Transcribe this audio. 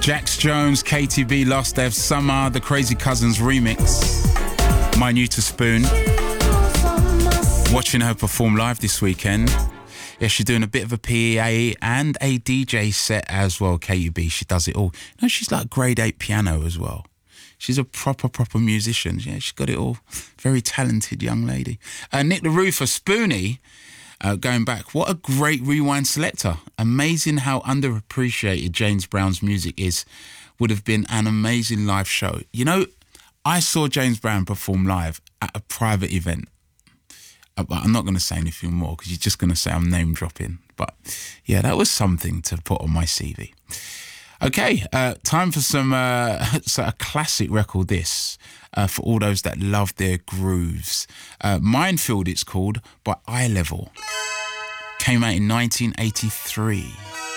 Jax Jones, KTB, Lost Dev, Summer, the Crazy Cousins remix. Minuta Spoon. Watching her perform live this weekend. Yeah, she's doing a bit of a PA and a DJ set as well, KTB. She does it all. You know, she's like grade 8 piano as well. She's a proper musician. Yeah, she's got it all. Very talented young lady. Nick the Roofer, Spoonie, going back. What a great rewind selector. Amazing how underappreciated James Brown's music is. Would have been an amazing live show. You know, I saw James Brown perform live at a private event. But I'm not going to say anything more because you're just going to say I'm name dropping. But yeah, that was something to put on my CV. Okay, time for some a classic record this, for all those that love their grooves. Minefield it's called, by Eye Level. Came out in 1983.